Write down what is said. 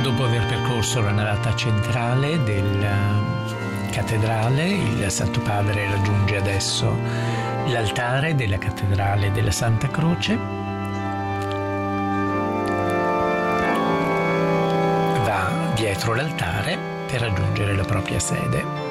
Dopo aver percorso la navata centrale della cattedrale, il Santo Padre raggiunge adesso l'altare della cattedrale della Santa Croce. Va dietro l'altare per raggiungere la propria sede.